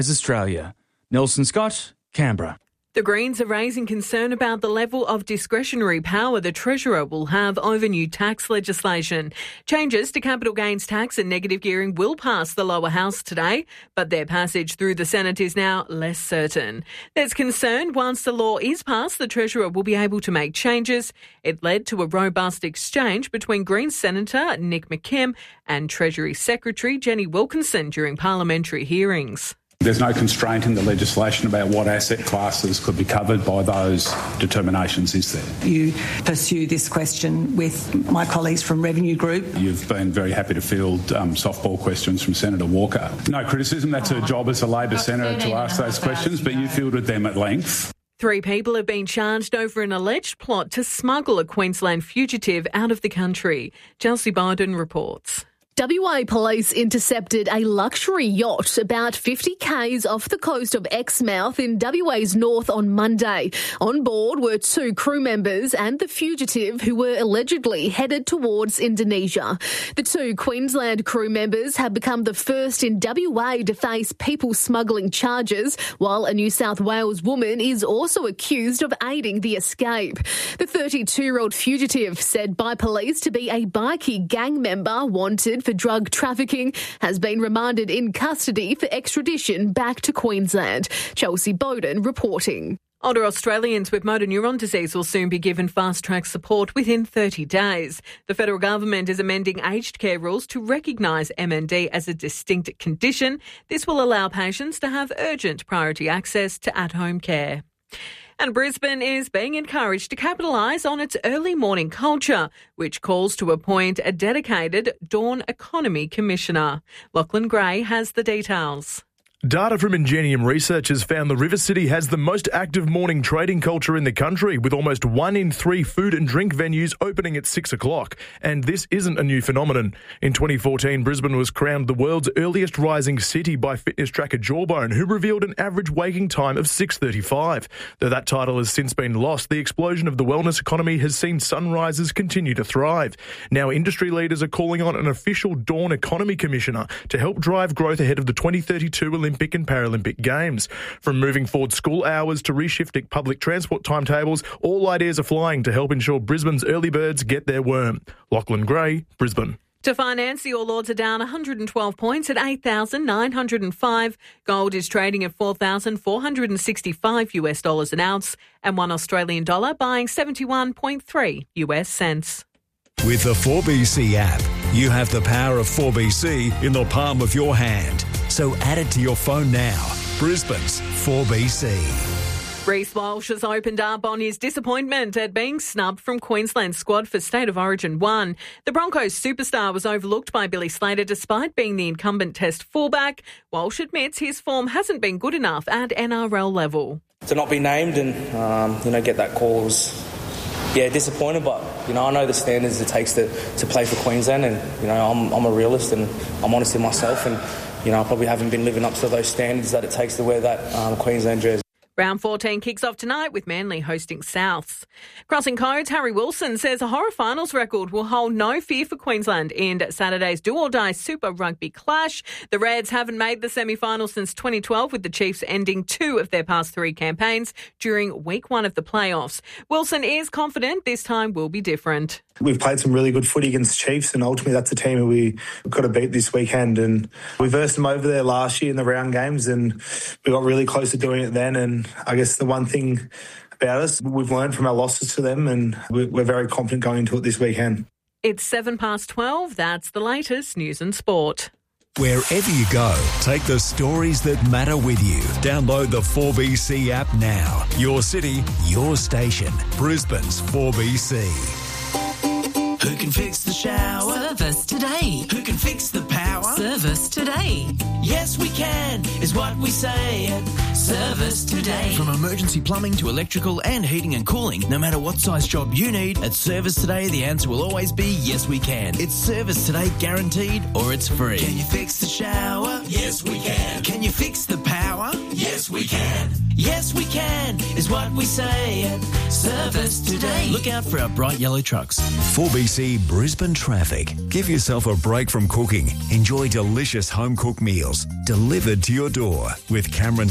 Australia. Nelson Scott, Canberra. The Greens are raising concern about the level of discretionary power the Treasurer will have over new tax legislation. Changes to capital gains tax and negative gearing will pass the lower house today, but their passage through the Senate is now less certain. There's concern once the law is passed, the Treasurer will be able to make changes. It led to a robust exchange between Greens Senator Nick McKim and Treasury Secretary Jenny Wilkinson during parliamentary hearings. There's no constraint in the legislation about what asset classes could be covered by those determinations, is there? You pursue this question with my colleagues from Revenue Group. You've been very happy to field softball questions from Senator Walker. No criticism, that's her job as a Labor Senator to ask those questions, but you fielded them at length. 3 people have been charged over an alleged plot to smuggle a Queensland fugitive out of the country. Chelsea Bowden reports. WA police intercepted a luxury yacht about 50 k's off the coast of Exmouth in WA's north on Monday. On board were 2 crew members and the fugitive who were allegedly headed towards Indonesia. The 2 Queensland crew members have become the first in WA to face people smuggling charges, while a New South Wales woman is also accused of aiding the escape. The 32-year-old fugitive, said by police to be a bikie gang member wanted for drug trafficking, has been remanded in custody for extradition back to Queensland. Chelsea Bowden reporting. Older Australians with motor neuron disease will soon be given fast-track support within 30 days. The federal government is amending aged care rules to recognise MND as a distinct condition. This will allow patients to have urgent priority access to at-home care. And Brisbane is being encouraged to capitalise on its early morning culture, which calls to appoint a dedicated Dawn Economy Commissioner. Lachlan Gray has the details. Data from Ingenium researchers found the River City has the most active morning trading culture in the country, with almost 1 in 3 food and drink venues opening at 6 o'clock. And this isn't a new phenomenon. In 2014, Brisbane was crowned the world's earliest rising city by fitness tracker Jawbone, who revealed an average waking time of 6:35. Though that title has since been lost, the explosion of the wellness economy has seen sunrises continue to thrive. Now, industry leaders are calling on an official Dawn Economy Commissioner to help drive growth ahead of the 2032 Olympic and Paralympic Games. From moving forward school hours to reshifting public transport timetables, all ideas are flying to help ensure Brisbane's early birds get their worm. Lachlan Gray, Brisbane. To finance, the All Ords are down 112 points at 8,905. Gold is trading at $4,465 an ounce, and $1 Australian dollar buying 71.3 US cents. With the 4BC app, you have the power of 4BC in the palm of your hand. So add it to your phone now. Brisbane's 4BC. Reece Walsh has opened up on his disappointment at being snubbed from Queensland's squad for State of Origin 1. The Broncos superstar was overlooked by Billy Slater despite being the incumbent Test fullback. Walsh admits his form hasn't been good enough at NRL level. To not be named and, get that call was, disappointed, but, I know the standards it takes to play for Queensland, and, I'm a realist and I'm honest in myself, and, I probably haven't been living up to those standards that it takes to wear that Queensland jersey. Round 14 kicks off tonight with Manly hosting Souths. Crossing codes, Harry Wilson says a horror finals record will hold no fear for Queensland in Saturday's do-or-die Super Rugby clash. The Reds haven't made the semi-finals since 2012, with the Chiefs ending 2 of their past 3 campaigns during week 1 of the playoffs. Wilson is confident this time will be different. We've played some really good footy against Chiefs, and ultimately that's a team that we got to beat this weekend. And we versed them over there last year in the round games, and we got really close to doing it then. And I guess the one thing about us, we've learned from our losses to them, and we're very confident going into it this weekend. It's 12:07. That's the latest news and sport. Wherever you go, take the stories that matter with you. Download the 4BC app now. Your city, your station. Brisbane's 4BC. Who can fix the shower? Service today. Who can fix the power? Service today. Yes, we can, is what we say at Service Today. From emergency plumbing to electrical and heating and cooling, no matter what size job you need, at Service Today, the answer will always be yes, we can. It's Service Today guaranteed, or it's free. Can you fix the shower? Yes, we can. Can you fix the power? Yes, we can. Yes, we can, is what we say at Service Today. Look out for our bright yellow trucks. 4BC Brisbane traffic. Give yourself a break from cooking. Enjoy delicious home-cooked meals delivered to your door with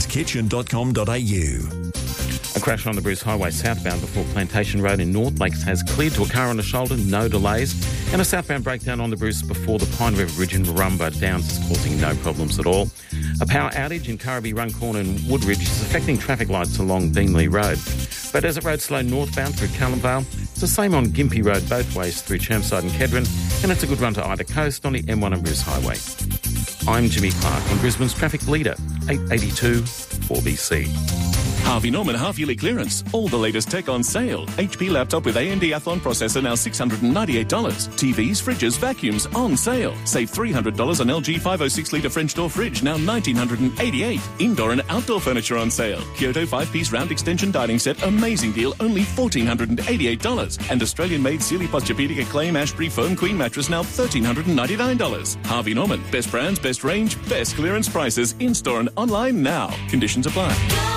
cameronskitchen.com.au. A crash on the Bruce Highway southbound before Plantation Road in North Lakes has cleared to a car on the shoulder, no delays. And a southbound breakdown on the Bruce before the Pine River Bridge in Warumba Downs is causing no problems at all. A power outage in Currabee Run Corner and Woodridge is affecting traffic lights along Beamley Road. But as it road slow northbound through Callumvale, it's the same on Gympie Road both ways through Chermside and Kedron, and it's a good run to either coast on the M1 and Bruce Highway. I'm Jimmy Clark on Brisbane's traffic leader, 882 4BC. Harvey Norman half-yearly clearance. All the latest tech on sale. HP laptop with AMD Athlon processor now $698. TVs, fridges, vacuums on sale. Save $300 on LG 506-litre French door fridge, now $1,988. Indoor and outdoor furniture on sale. Kyoto 5-piece round extension dining set, amazing deal, only $1,488. And Australian-made Sealy Posturepedic Acclaim Ashbury Foam Queen mattress, now $1,399. Harvey Norman. Best brands, best range, best clearance prices. In-store and online now. Conditions apply.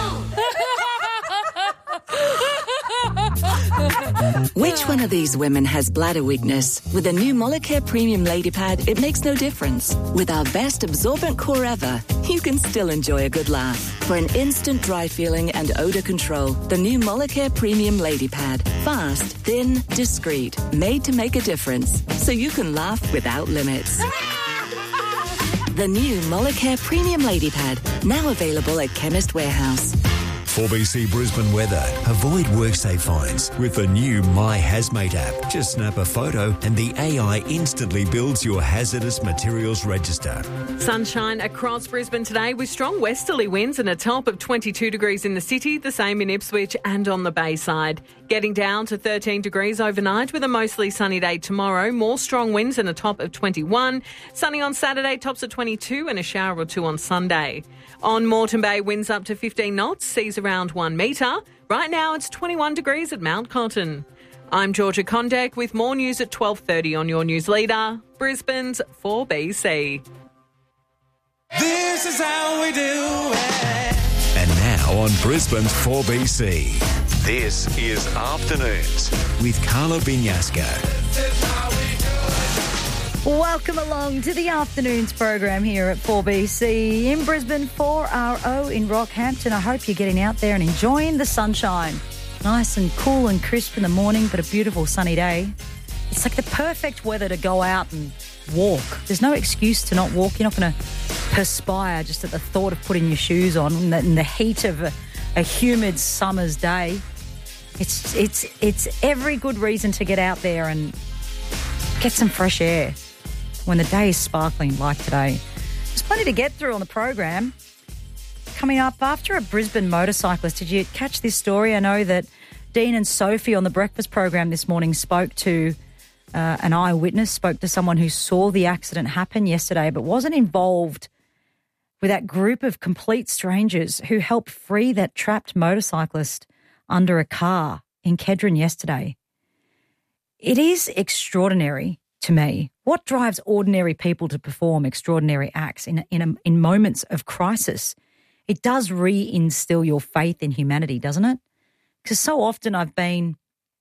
Which one of these women has bladder weakness? With the new Molicare Premium Lady Pad, it makes no difference. With our best absorbent core ever, you can still enjoy a good laugh. For an instant dry feeling and odour control, the new Molicare Premium Lady Pad. Fast, thin, discreet, made to make a difference. So you can laugh without limits. The new Molicare Premium Lady Pad, now available at Chemist Warehouse. 4BC Brisbane weather. Avoid WorkSafe fines with the new My Hazmate app. Just snap a photo and the AI instantly builds your hazardous materials register. Sunshine across Brisbane today with strong westerly winds and a top of 22 degrees in the city, the same in Ipswich and on the Bayside. Getting down to 13 degrees overnight with a mostly sunny day tomorrow. More strong winds and a top of 21. Sunny on Saturday, tops of 22 and a shower or two on Sunday. On Moreton Bay, winds up to 15 knots, seas around 1 metre. Right now, it's 21 degrees at Mount Cotton. I'm Georgia Condek with more news at 12:30 on your news leader, Brisbane's 4BC. This is how we do it. And now on Brisbane's 4BC, this is Afternoons with Carla Binyaska. Welcome along to the Afternoons program here at 4BC in Brisbane, 4RO in Rockhampton. I hope you're getting out there and enjoying the sunshine. Nice and cool and crisp in the morning, but a beautiful sunny day. It's like the perfect weather to go out and walk. There's no excuse to not walk. You're not going to perspire just at the thought of putting your shoes on in the heat of a humid summer's day. It's every good reason to get out there and get some fresh air when the day is sparkling like today. There's plenty to get through on the program. Coming up after a Brisbane motorcyclist, did you catch this story? I know that Dean and Sophie on the breakfast program this morning spoke to an eyewitness, spoke to someone who saw the accident happen yesterday but wasn't involved with that group of complete strangers who helped free that trapped motorcyclist under a car in Kedron yesterday. It is extraordinary to me. What drives ordinary people to perform extraordinary acts in moments of crisis? It does reinstill your faith in humanity, doesn't it? Because so often I've been,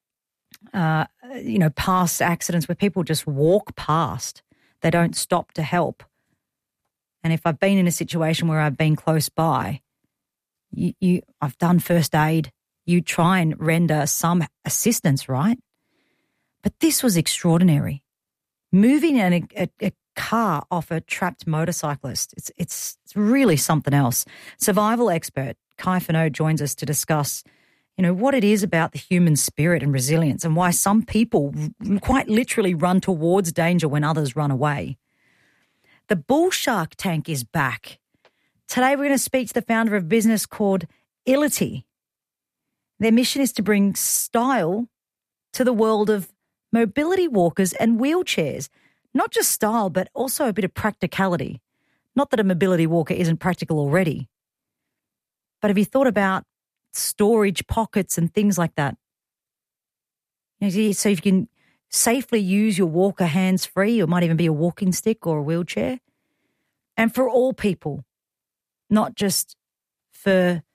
past accidents where people just walk past. They don't stop to help. And if I've been in a situation where I've been close by, I've done first aid, you try and render some assistance, right? But this was extraordinary. Moving a car off a trapped motorcyclist, it's really something else. Survival expert Kai Fano joins us to discuss, what it is about the human spirit and resilience and why some people quite literally run towards danger when others run away. The Bull Shark Tank is back. Today we're going to speak to the founder of a business called Ility. Their mission is to bring style to the world of mobility walkers and wheelchairs. Not just style, but also a bit of practicality. Not that a mobility walker isn't practical already. But have you thought about storage pockets and things like that? So you can safely use your walker hands-free, or it might even be a walking stick or a wheelchair. And for all people, not just for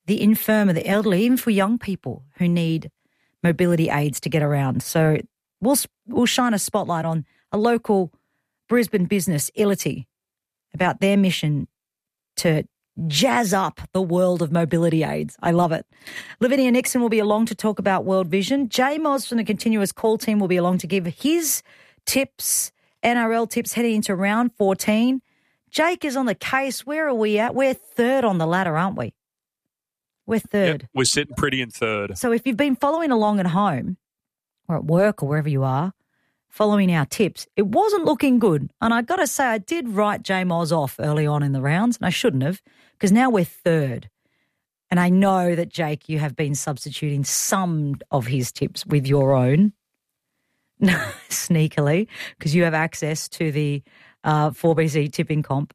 the infirm or the elderly, even for young people who need mobility aids to get around. So we'll shine a spotlight on a local Brisbane business, Ility, about their mission to jazz up the world of mobility aids. I love it. Lavinia Nixon will be along to talk about World Vision. Jay Moz from the Continuous Call team will be along to give his tips, NRL tips heading into round 14. Jake is on the case. Where are we at? We're third on the ladder, aren't we? We're third. Yep, we're sitting pretty in third. So if you've been following along at home or at work or wherever you are, following our tips, it wasn't looking good. And I got to say, I did write J Moz off early on in the rounds, and I shouldn't have, because now we're third. And I know that, Jake, you have been substituting some of his tips with your own, sneakily, because you have access to the 4BC tipping comp.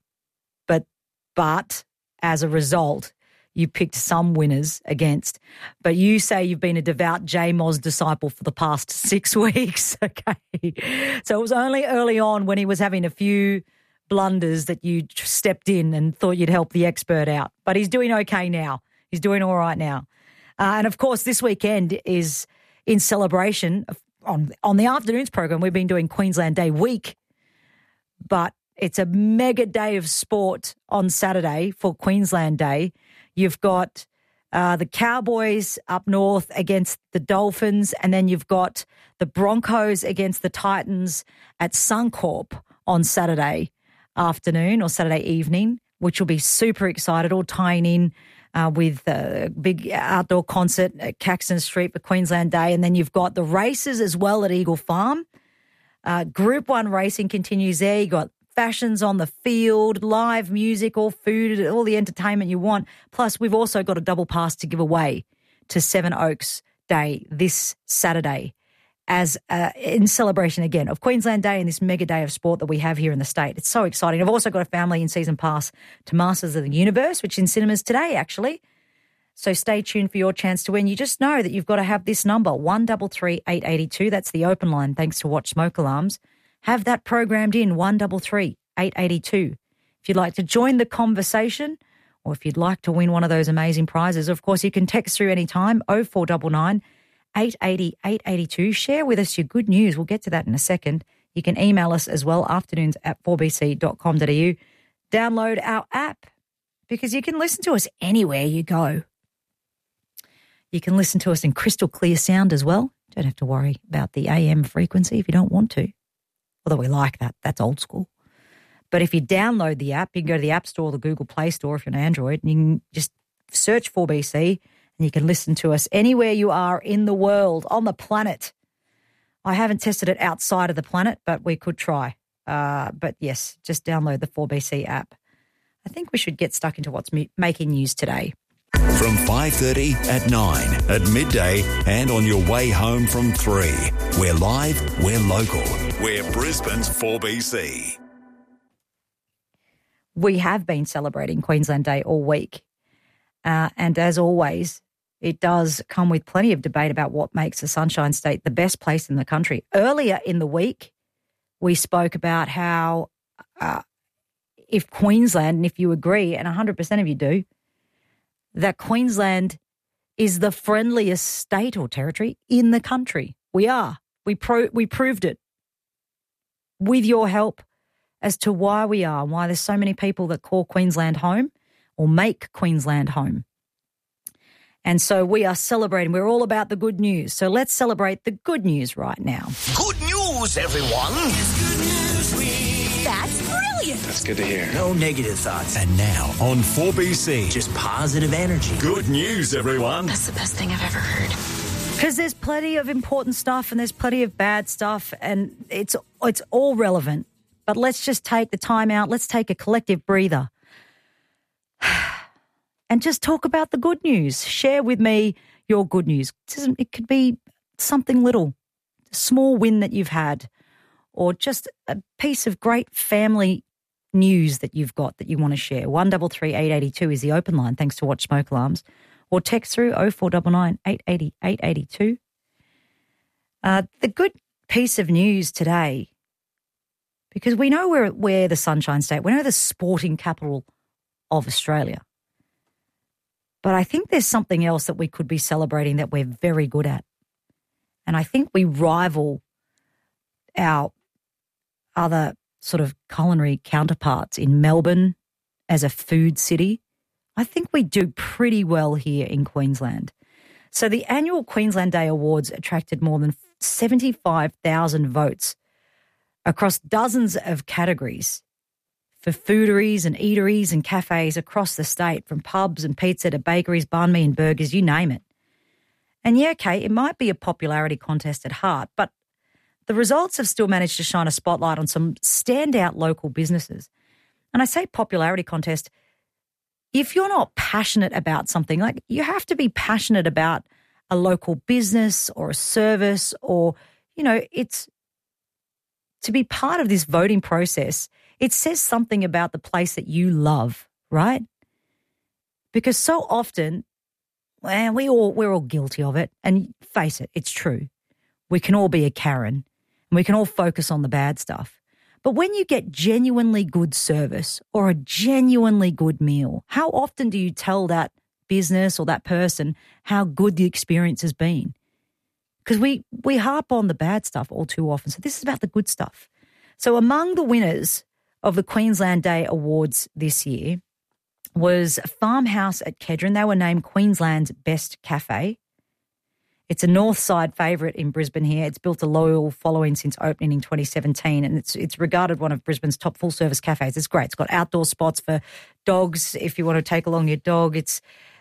But as a result, you picked some winners against. But you say you've been a devout J Moz disciple for the past 6 weeks, okay? So it was only early on when he was having a few blunders that you stepped in and thought you'd help the expert out. But he's doing okay now. He's doing all right now. And, of course, this weekend is in celebration. On the afternoons program, we've been doing Queensland Day week, but it's a mega day of sport on Saturday for Queensland Day. You've got the Cowboys up north against the Dolphins, and then you've got the Broncos against the Titans at Suncorp on Saturday afternoon or Saturday evening, which will be super excited, all tying in with a big outdoor concert at Caxton Street for Queensland Day. And then you've got the races as well at Eagle Farm. Group 1 racing continues there. You've got fashions on the field, live music, all food, all the entertainment you want. Plus, we've also got a double pass to give away to Seven Oaks Day this Saturday as in celebration again of Queensland Day and this mega day of sport that we have here in the state. It's so exciting. I've also got a family in season pass to Masters of the Universe, which is in cinemas today, actually. So stay tuned for your chance to win. You just know that you've got to have this number, 133 882. That's the open line, thanks to Watch Smoke Alarms. Have that programmed in, 133 882. If you'd like to join the conversation or if you'd like to win one of those amazing prizes, of course, you can text through anytime, 0499 880 882. Share with us your good news. We'll get to that in a second. You can email us as well, afternoons@4bc.com.au. Download our app because you can listen to us anywhere you go. You can listen to us in crystal clear sound as well. Don't have to worry about the AM frequency if you don't want to. Although we like that. That's old school. But if you download the app, you can go to the App Store or the Google Play Store if you're an Android, and you can just search 4BC and you can listen to us anywhere you are in the world, on the planet. I haven't tested it outside of the planet, but we could try. But yes, just download the 4BC app. I think we should get stuck into what's making news today. From 5:30 at 9, at midday and on your way home from 3. We're live, we're local. We're Brisbane's 4BC. We have been celebrating Queensland Day all week. And as always, it does come with plenty of debate about what makes the Sunshine State the best place in the country. Earlier in the week, we spoke about how if Queensland, and if you agree, and 100% of you do, that Queensland is the friendliest state or territory in the country. We are. We proved it with your help as to why we are and why there's so many people that call Queensland home or make Queensland home. And so we are celebrating. We're all about the good news. So let's celebrate the good news right now. Good news, everyone. It's good news. That's brilliant. That's good to hear. No negative thoughts. And now on 4BC. Just positive energy. Good news, everyone. That's the best thing I've ever heard. Because there's plenty of important stuff and there's plenty of bad stuff, and it's all relevant. But let's just take the time out. Let's take a collective breather and just talk about the good news. Share with me your good news. It could be something little, a small win that you've had, or just a piece of great family news that you've got that you want to share. 133 882 is the open line, thanks to Watch Smoke Alarms. Or text through 0499 880 882. The good piece of news today, because we know we're the Sunshine State, we know the sporting capital of Australia. But I think there's something else that we could be celebrating that we're very good at. And I think we rival our other sort of culinary counterparts in Melbourne as a food city. I think we do pretty well here in Queensland. So the annual Queensland Day Awards attracted more than 75,000 votes across dozens of categories for fooderies and eateries and cafes across the state, from pubs and pizza to bakeries, banh mi and burgers, you name it. And yeah, okay, it might be a popularity contest at heart, but the results have still managed to shine a spotlight on some standout local businesses. And I say popularity contest, if you're not passionate about something, like you have to be passionate about a local business or a service, or, you know, it's to be part of this voting process. It says something about the place that you love, right? Because so often, well, we're all guilty of it. And face it, it's true. We can all be a Karen and we can all focus on the bad stuff. But when you get genuinely good service or a genuinely good meal, how often do you tell that business or that person how good the experience has been? Because we harp on the bad stuff all too often. So this is about the good stuff. So among the winners of the Queensland Day Awards this year was Farmhouse at Kedron. They were named Queensland's Best Cafe. It's a north side favourite in Brisbane here. It's built a loyal following since opening in 2017, and it's regarded one of Brisbane's top full-service cafes. It's great. It's got outdoor spots for dogs if you want to take along your dog. It's,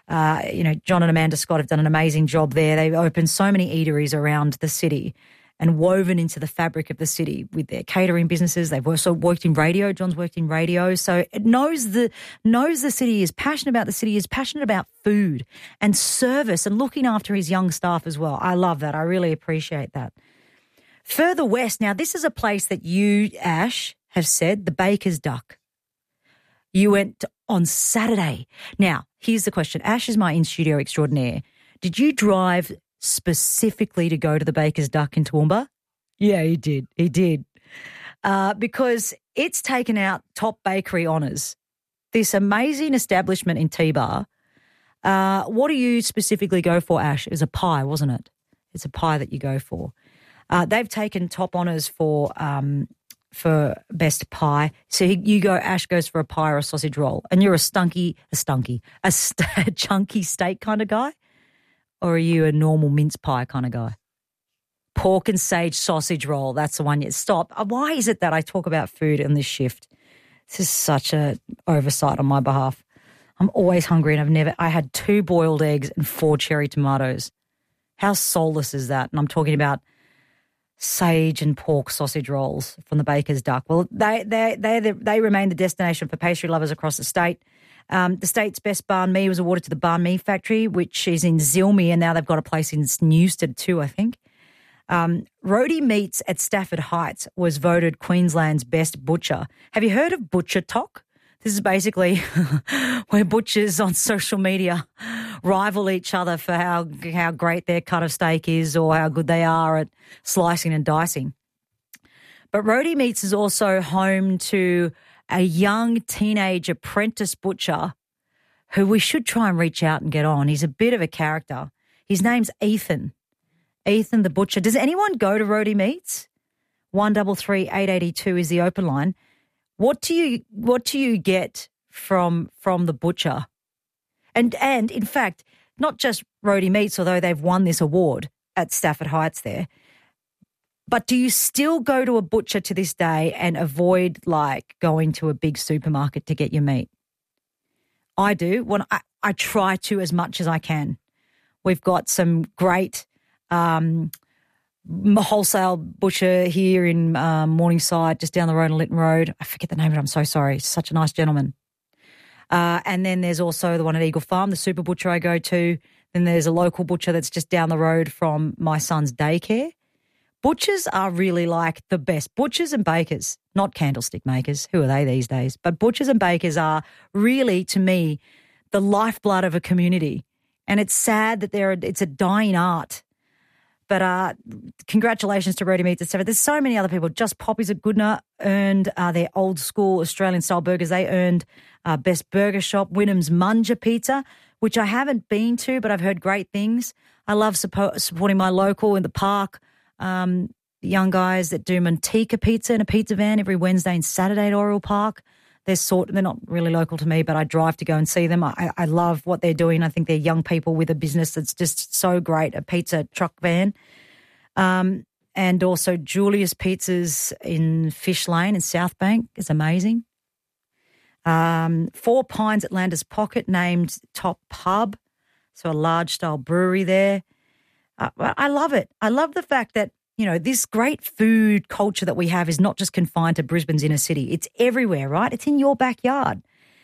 John and Amanda Scott have done an amazing job there. They've opened so many eateries around the city and woven into the fabric of the city with their catering businesses. They've also worked in radio. John's worked in radio. So it knows the city, is passionate about the city, is passionate about food and service and looking after his young staff as well. I love that. I really appreciate that. Further west, now this is a place that you, Ash, have said, the Baker's Duck. You went on Saturday. Now, here's the question. Ash is my in-studio extraordinaire. Did you drive specifically to go to the Baker's Duck in Toowoomba? Yeah, he did. He did. Because it's taken out top bakery honours. This amazing establishment in T-Bar. What do you specifically go for, Ash? It was a pie, wasn't it? It's a pie that you go for. They've taken top honours for best pie. So Ash goes for a pie or a sausage roll, and you're a chunky steak kind of guy? Or are you a normal mince pie kind of guy? Pork and sage sausage roll, that's the one. Stop. Why is it that I talk about food in this shift? This is such an oversight on my behalf. I'm always hungry, and I had 2 boiled eggs and 4 cherry tomatoes. How soulless is that? And I'm talking about sage and pork sausage rolls from the Baker's Duck. Well, they remain the destination for pastry lovers across the state. The state's best banh mi was awarded to the Banh Mi Factory, which is in Zilmi, and now they've got a place in Newstead too, I think. Roadie Meats at Stafford Heights was voted Queensland's best butcher. Have you heard of Butcher Talk? This is basically where butchers on social media rival each other for how great their cut of steak is or how good they are at slicing and dicing. But Roadie Meats is also home to a young teenage apprentice butcher who we should try and reach out and get on. He's a bit of a character. His name's Ethan. Ethan the butcher. Does anyone go to Roadie Meats? 133 882 is the open line. What do you get from the butcher? And in fact, not just Roadie Meats, although they've won this award at Stafford Heights there, but do you still go to a butcher to this day and avoid like going to a big supermarket to get your meat? I do. When I try to as much as I can. We've got some great wholesale butcher here in Morningside, just down the road on Lytton Road. I forget the name of it. I'm so sorry. He's such a nice gentleman. And then there's also the one at Eagle Farm, the super butcher I go to. Then there's a local butcher that's just down the road from my son's daycare. Butchers are really like the best. Butchers and bakers, not candlestick makers. Who are they these days? But butchers and bakers are really, to me, the lifeblood of a community. And it's sad that it's a dying art. But congratulations to Roadie Meats, etc. There's so many other people. Just Poppies at Goodna earned their old school Australian-style burgers. They earned Best Burger Shop. Wynnum's Munja Pizza, which I haven't been to, but I've heard great things. I love supporting my local in the park. The young guys that do Manteca Pizza in a pizza van every Wednesday and Saturday at Oriel Park. They're not really local to me, but I drive to go and see them. I love what they're doing. I think they're young people with a business that's just so great, a pizza truck van. And also Julius Pizzas in Fish Lane in South Bank is amazing. 4 Pines at Landers Pocket named top pub, so a large-style brewery there. I love it. I love the fact that, you know, this great food culture that we have is not just confined to Brisbane's inner city. It's everywhere, right? It's in your backyard.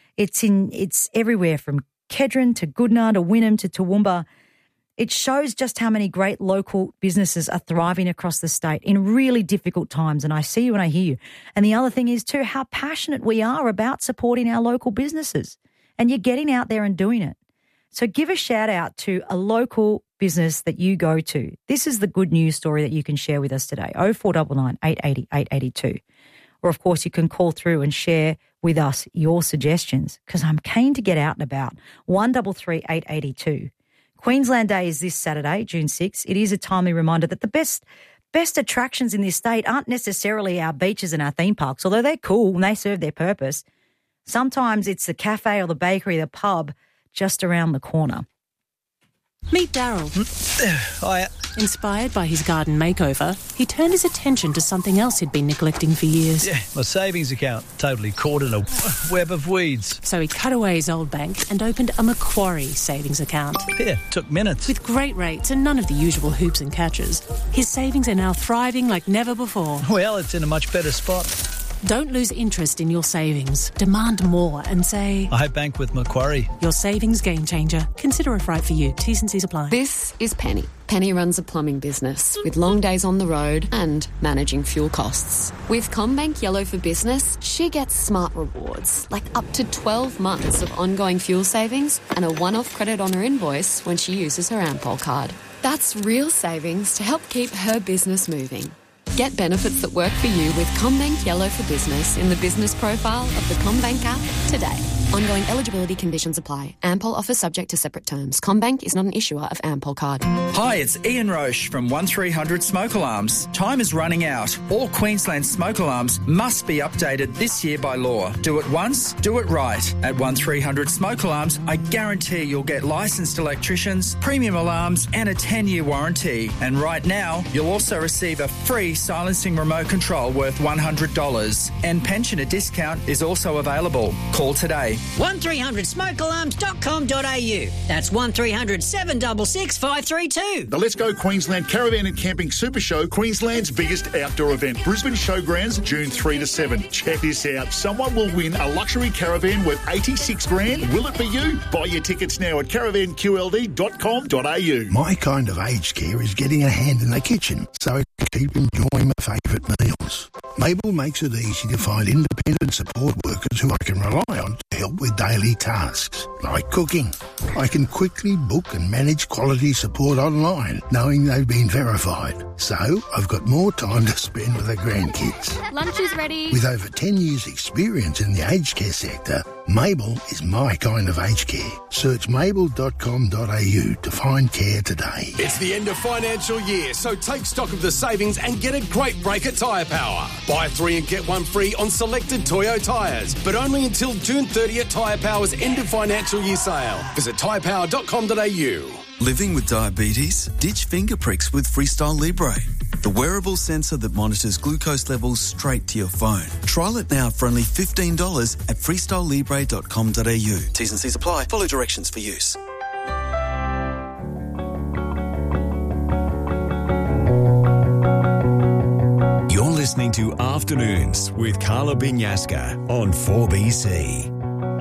It's everywhere from Kedron to Goodna to Wynnum to Toowoomba. It shows just how many great local businesses are thriving across the state in really difficult times, and I see you and I hear you. And the other thing is too how passionate we are about supporting our local businesses, and you're getting out there and doing it. So give a shout out to a local business that you go to. This is the good news story that you can share with us today, 0499 880 882. Or, of course, you can call through and share with us your suggestions because I'm keen to get out and about. 133 882. Queensland Day is this Saturday, June 6th. It is a timely reminder that the best attractions in this state aren't necessarily our beaches and our theme parks, although they're cool and they serve their purpose. Sometimes it's the cafe or the bakery, the pub just around the corner. Meet Daryl. Hiya. Inspired by his garden makeover, he turned his attention to something else he'd been neglecting for years. Yeah, my savings account, totally caught in a web of weeds. So he cut away his old bank and opened a Macquarie savings account. Yeah, took minutes. With great rates and none of the usual hoops and catches, his savings are now thriving like never before. Well, it's in a much better spot. Don't lose interest in your savings. Demand more and say, I bank with Macquarie. Your savings game changer. Consider if right for you. T's and C's apply. This is Penny. Penny runs a plumbing business with long days on the road and managing fuel costs. With CommBank Yellow for Business, she gets smart rewards, like up to 12 months of ongoing fuel savings and a one-off credit on her invoice when she uses her Ampol card. That's real savings to help keep her business moving. Get benefits that work for you with CommBank Yellow for Business in the business profile of the CommBank app today. Ongoing eligibility conditions apply. Ampol offer subject to separate terms. CommBank is not an issuer of Ampol card. Hi, it's Ian Roche from 1300 Smoke Alarms. Time is running out. All Queensland smoke alarms must be updated this year by law. Do it once, do it right. At 1300 Smoke Alarms, I guarantee you'll get licensed electricians, premium alarms and a 10-year warranty. And right now, you'll also receive a free silencing remote control worth $100. And pensioner discount is also available. Call today. 1300smokealarms.com.au. That's 1300 766 532. The Let's Go Queensland Caravan and Camping Super Show, Queensland's biggest outdoor event. Brisbane Showgrounds, June 3 to 7. Check this out. Someone will win a luxury caravan worth $86,000. Will it be you? Buy your tickets now at caravanqld.com.au. My kind of aged care is getting a hand in the kitchen so I can keep enjoying my favourite meals. Mabel makes it easy to find independent support workers who I can rely on to help with daily tasks, like cooking. I can quickly book and manage quality support online, knowing they've been verified. So I've got more time to spend with the grandkids. Lunch is ready. With over 10 years' experience in the aged care sector, Mabel is my kind of aged care. Search mabel.com.au to find care today. It's the end of financial year, so take stock of the savings and get a great break at Tyre Power. Buy 3 and get 1 free on selected Toyo tyres, but only until June 30 at Tyre Power's end of financial year sale. Visit tyrepower.com.au. Living with diabetes? Ditch finger pricks with Freestyle Libre, the wearable sensor that monitors glucose levels straight to your phone. Trial it now for only $15 at freestylelibre.com.au. T's and C's apply. Follow directions for use. You're listening to Afternoons with Carla Binyaska on 4BC.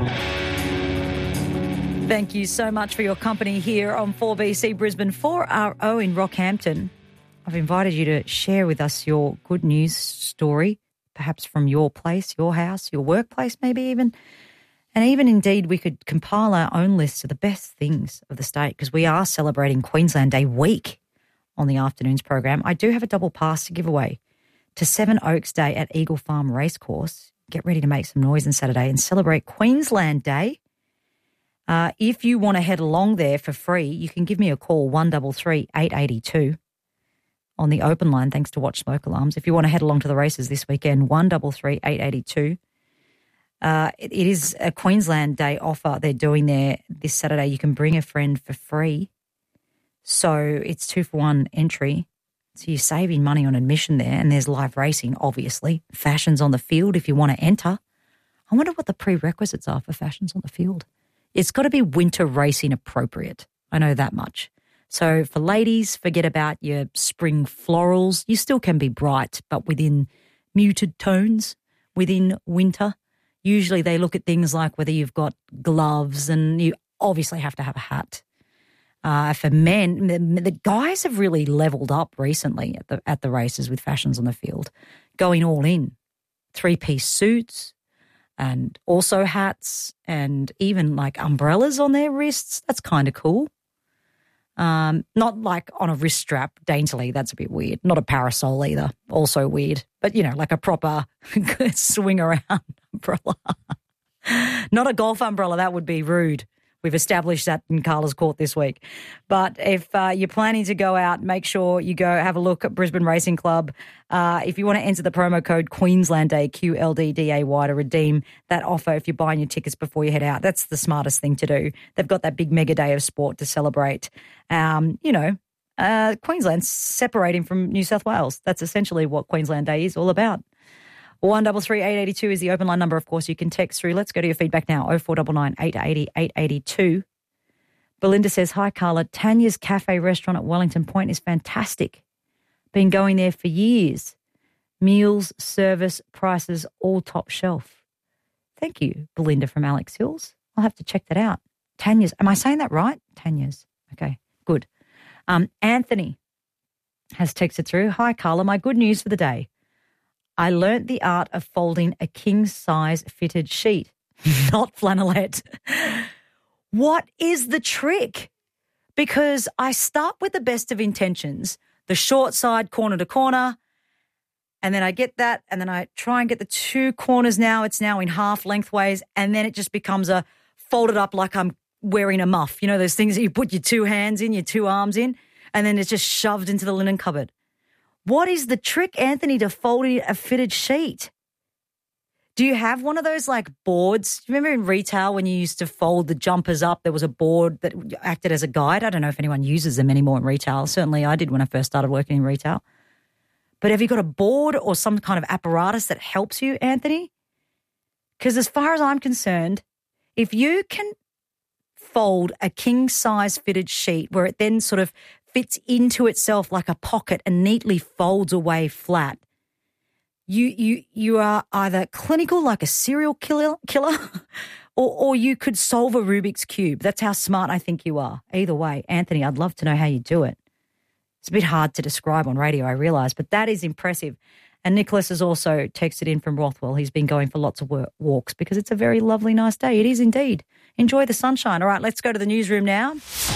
Thank you so much for your company here on 4BC Brisbane 4RO in Rockhampton. I've invited you to share with us your good news story, perhaps from your place, your house, your workplace maybe even. And even indeed we could compile our own list of the best things of the state because we are celebrating Queensland Day week on the afternoons program. I do have a double pass to give away to Seven Oaks Day at Eagle Farm Racecourse. Get ready to make some noise on Saturday and celebrate Queensland Day. If you want to head along there for free, you can give me a call, 133 882 on the open line, thanks to Watch Smoke Alarms. If you want to head along to the races this weekend, 133 882. It is a Queensland Day offer they're doing there this Saturday. You can bring a friend for free. So it's 2-for-1 entry. So you're saving money on admission there, and there's live racing, obviously. Fashions on the field if you want to enter. I wonder what the prerequisites are for fashions on the field. It's got to be winter racing appropriate. I know that much. So for ladies, forget about your spring florals. You still can be bright, but within muted tones, within winter. Usually they look at things like whether you've got gloves, and you obviously have to have a hat. For men, the guys have really leveled up recently at the races with fashions on the field, going all in. 3-piece suits and also hats and even like umbrellas on their wrists. That's kind of cool. Not like on a wrist strap daintily. That's a bit weird. Not a parasol either. Also weird. But, like a proper swing around umbrella. Not a golf umbrella. That would be rude. We've established that in Carla's Court this week. But if you're planning to go out, make sure you go have a look at Brisbane Racing Club. If you want to enter the promo code Queensland Day, QLDDAY, to redeem that offer if you're buying your tickets before you head out. That's the smartest thing to do. They've got that big mega day of sport to celebrate. Queensland's separating from New South Wales. That's essentially what Queensland Day is all about. 133 882 is the open line number. Of course, you can text through. Let's go to your feedback now. 0499 880 882. Belinda says, hi, Carla. Tanya's Cafe restaurant at Wellington Point is fantastic. Been going there for years. Meals, service, prices, all top shelf. Thank you, Belinda from Alex Hills. I'll have to check that out. Tanya's. Am I saying that right? Tanya's. Okay, good. Anthony has texted through. Hi, Carla. My good news for the day. I learnt the art of folding a king-size fitted sheet, not flannelette. What is the trick? Because I start with the best of intentions, the short side corner to corner, and then I get that, and then I try and get the two corners now. It's now in half lengthways, and then it just becomes a folded up like I'm wearing a muff. You know those things that you put your two hands in, your two arms in, and then it's just shoved into the linen cupboard. What is the trick, Anthony, to folding a fitted sheet? Do you have one of those like boards? Remember in retail when you used to fold the jumpers up, there was a board that acted as a guide? I don't know if anyone uses them anymore in retail. Certainly I did when I first started working in retail. But have you got a board or some kind of apparatus that helps you, Anthony? Because as far as I'm concerned, if you can fold a king-size fitted sheet where it then sort of fits into itself like a pocket and neatly folds away flat, you are either clinical like a serial killer or you could solve a Rubik's Cube. That's how smart I think you are. Either way, Anthony, I'd love to know how you do it. It's a bit hard to describe on radio, I realise, but that is impressive. And Nicholas has also texted in from Rothwell. He's been going for lots of walks because it's a very lovely, nice day. It is indeed. Enjoy the sunshine. All right, let's go to the newsroom now.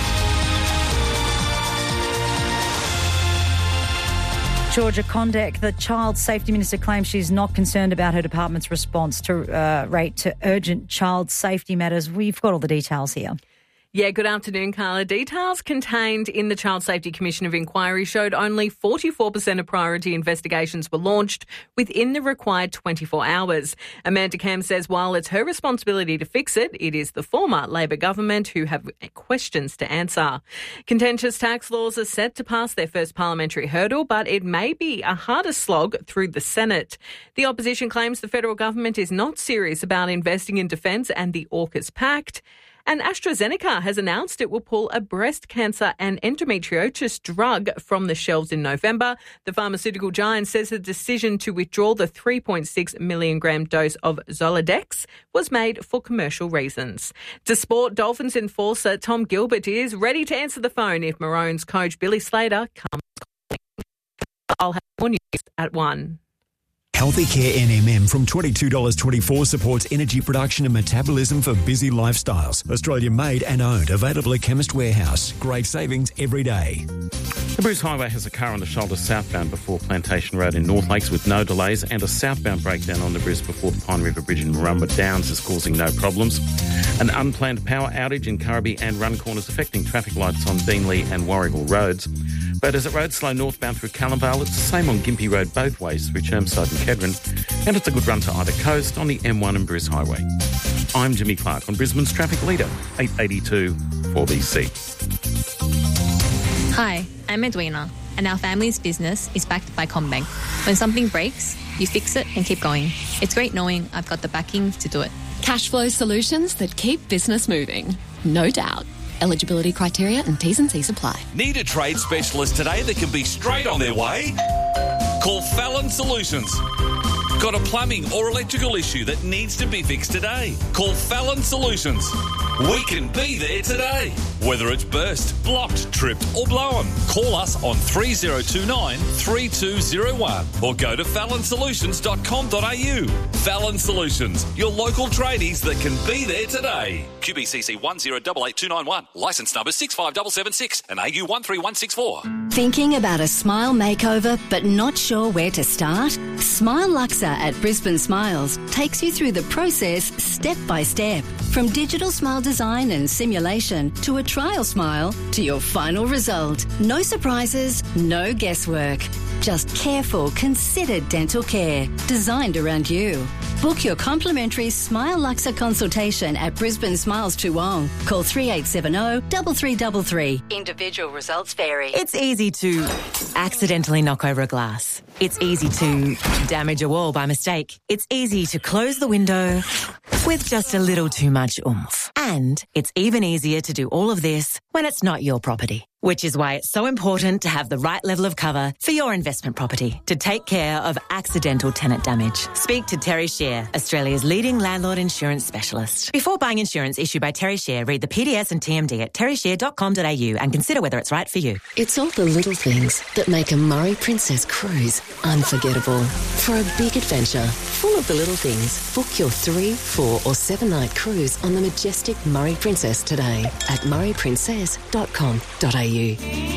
Georgia Condek, the Child Safety Minister, claims she's not concerned about her department's response to rate to urgent child safety matters. We've got all the details here. Yeah, good afternoon, Carla. Details contained in the Child Safety Commission of Inquiry showed only 44% of priority investigations were launched within the required 24 hours. Amanda Cam says while it's her responsibility to fix it, it is the former Labor government who have questions to answer. Contentious tax laws are set to pass their first parliamentary hurdle, but it may be a harder slog through the Senate. The opposition claims the federal government is not serious about investing in defence and the AUKUS Pact. And AstraZeneca has announced it will pull a breast cancer and endometriosis drug from the shelves in November. The pharmaceutical giant says the decision to withdraw the 3.6 million gram dose of Zoladex was made for commercial reasons. To sport, Dolphins enforcer Tom Gilbert is ready to answer the phone if Maroons coach Billy Slater comes calling. I'll have more news at 1. Healthy Care NMM from $22.24 supports energy production and metabolism for busy lifestyles. Australian made and owned. Available at Chemist Warehouse. Great savings every day. Good Bruce Highway has a car on the shoulder southbound before Plantation Road in North Lakes with no delays, and a southbound breakdown on the Bruce before the Pine River Bridge in Murrumba Downs is causing no problems. An unplanned power outage in Currabee and Run Corners affecting traffic lights on Beanley and Warrigal roads. But as it road slow northbound through Callumvale, it's the same on Gympie Road both ways through Chermside and Kedron, and it's a good run to either coast on the M1 and Bruce Highway. I'm Jimmy Clark on Brisbane's Traffic Leader, 882 4BC. Hi, I'm Edwina, and our family's business is backed by CommBank. When something breaks, you fix it and keep going. It's great knowing I've got the backing to do it. Cash flow solutions that keep business moving. No doubt. Eligibility criteria and T's and C's apply. Need a trade specialist today that can be straight on their way? Call Fallon Solutions. Got a plumbing or electrical issue that needs to be fixed today? Call Fallon Solutions. We can be there today. Whether it's burst, blocked, tripped or blown, call us on 3029 3201 or go to fallonsolutions.com.au. Fallon Solutions, your local tradies that can be there today. QBCC 1088291, licence number 65776 and AU 13164. Thinking about a smile makeover but not sure where to start? Smile Luxa at Brisbane Smiles takes you through the process step by step. From digital smile design and simulation to a trial smile to your final result. No surprises, no guesswork. Just careful, considered dental care designed around you. Book your complimentary Smile Luxa consultation at Brisbane Smiles Toowong. Call 3870 3333. Individual results vary. It's easy to accidentally knock over a glass. It's easy to damage a wall by mistake. It's easy to close the window with just a little too much oomph. And it's even easier to do all of this when it's not your property. Which is why it's so important to have the right level of cover for your investment property to take care of accidental tenant damage. Speak to Terry Share, Australia's leading landlord insurance specialist. Before buying insurance issued by Terry Share, read the PDS and TMD at terryshare.com.au and consider whether it's right for you. It's all the little things that make a Murray Princess cruise unforgettable. For a big adventure full of the little things, book your 3, 4 or 7 night cruise on the majestic Murray Princess today at murrayprincess.com.au. You're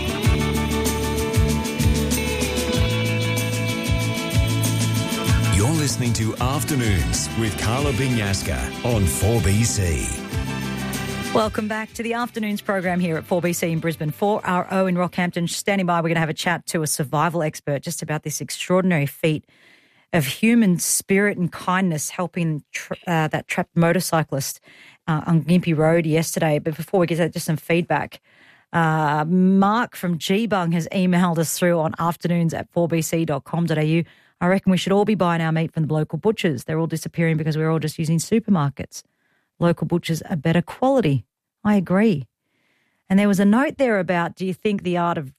listening to Afternoons with Carla Binyaska on 4BC. Welcome back to the Afternoons program here at 4BC in Brisbane. 4RO in Rockhampton. Standing by, we're going to have a chat to a survival expert just about this extraordinary feat of human spirit and kindness helping that trapped motorcyclist on Gympie Road yesterday. But before we get to just some feedback, Mark from G-Bung has emailed us through on afternoons@4bc.com.au. I reckon we should all be buying our meat from the local butchers. They're all disappearing because we're all just using supermarkets. Local butchers are better quality. I agree. And there was a note there about, do you think the art of,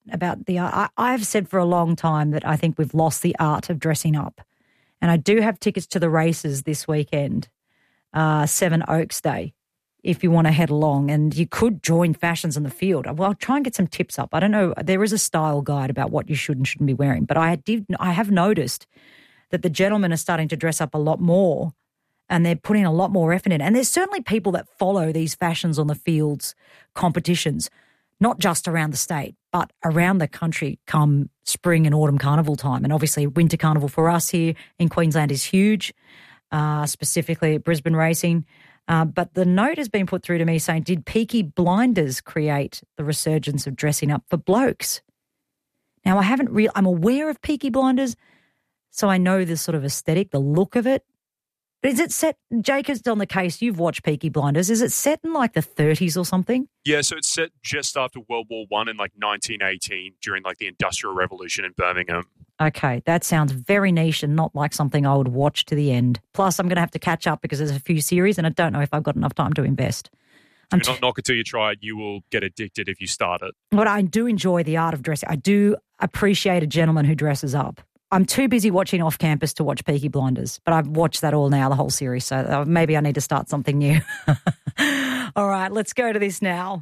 I've said for a long time that I think we've lost the art of dressing up. And I do have tickets to the races this weekend, 7 Oaks Day, if you want to head along, and you could join Fashions on the Field. Well, I'll try and get some tips up. I don't know. There is a style guide about what you should and shouldn't be wearing, but I have noticed that the gentlemen are starting to dress up a lot more and they're putting a lot more effort in. And there's certainly people that follow these Fashions on the Fields competitions, not just around the state, but around the country come spring and autumn carnival time. And obviously winter carnival for us here in Queensland is huge, specifically at Brisbane Racing. But the note has been put through to me saying, did Peaky Blinders create the resurgence of dressing up for blokes? Now, I'm aware of Peaky Blinders, so I know the sort of aesthetic, the look of it. But is it set, Jacob's on the case, you've watched Peaky Blinders, is it set in like the 30s or something? Yeah, so it's set just after World War I in like 1918 during like the Industrial Revolution in Birmingham. Okay, that sounds very niche and not like something I would watch to the end. Plus, I'm going to have to catch up because there's a few series and I don't know if I've got enough time to invest. Do not knock it till you try it. You will get addicted if you start it. But I do enjoy the art of dressing. I do appreciate a gentleman who dresses up. I'm too busy watching Off Campus to watch Peaky Blinders, but I've watched that all now, the whole series, so maybe I need to start something new. All right, let's go to this now.